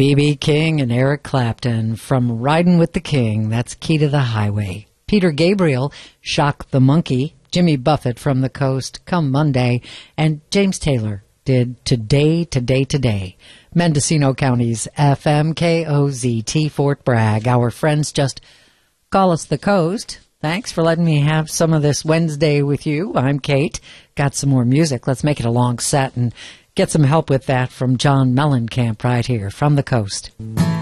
B.B. King and Eric Clapton from Ridin' with the King. That's Key to the Highway. Peter Gabriel, Shock the Monkey. Jimmy Buffett from the Coast, Come Monday. And James Taylor did Today, Today, Today. Mendocino County's FMKOZT Fort Bragg. Our friends just call us the Coast. Thanks for letting me have some of this Wednesday with you. I'm Kate. Got some more music. Let's make it a long set and get some help with that from John Mellencamp right here from the Coast.